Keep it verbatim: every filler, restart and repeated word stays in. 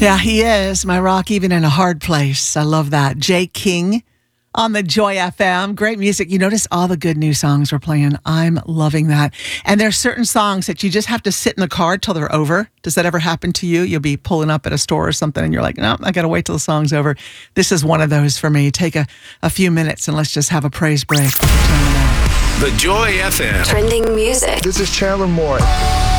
Yeah, he is my rock, even in a hard place. I love that. Jay King on the Joy F M. Great music. You notice all the good new songs we're playing. I'm loving that. And there's certain songs that you just have to sit in the car till they're over. Does that ever happen to you? You'll be pulling up at a store or something and you're like, no, I got to wait till the song's over. This is one of those for me. Take a, a few minutes and let's just have a praise break. The Joy F M. Trending music. This is Chandler Moore.